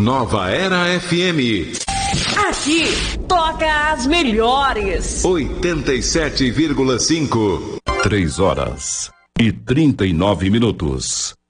Nova Era FM. Aqui toca as melhores. 87,5. 3 horas e 39 minutos.